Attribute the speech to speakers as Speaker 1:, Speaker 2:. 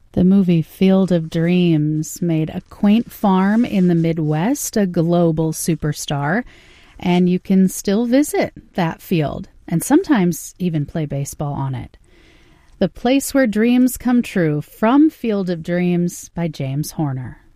Speaker 1: The movie Field of Dreams made a quaint farm in the Midwest a global superstar, and you can still visit that field and sometimes even play baseball on it. The Place Where Dreams Come True from Field of Dreams by James Horner.